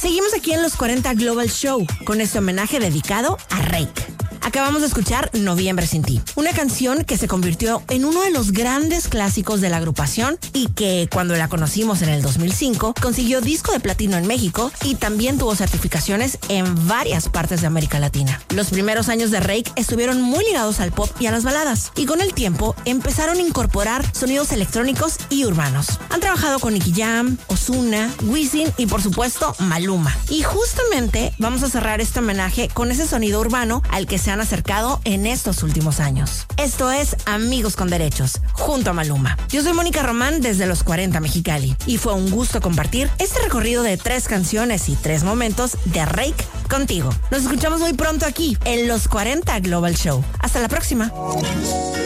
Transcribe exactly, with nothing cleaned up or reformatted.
Seguimos aquí en los cuarenta Global Show con este homenaje dedicado a Reik. Acabamos de escuchar Noviembre sin ti, una canción que se convirtió en uno de los grandes clásicos de la agrupación y que cuando la conocimos en el dos mil cinco consiguió disco de platino en México y también tuvo certificaciones en varias partes de América Latina. Los primeros años de Reik estuvieron muy ligados al pop y a las baladas y con el tiempo empezaron a incorporar sonidos electrónicos y urbanos. Han trabajado con Nicky Jam, Ozuna, Wisin y por supuesto Maluma. Y justamente vamos a cerrar este homenaje con ese sonido urbano al que se han acercado en estos últimos años. Esto es Amigos con Derechos, junto a Maluma. Yo soy Mónica Román desde los cuarenta Mexicali y fue un gusto compartir este recorrido de tres canciones y tres momentos de Reik contigo. Nos escuchamos muy pronto aquí en los cuarenta Global Show. Hasta la próxima.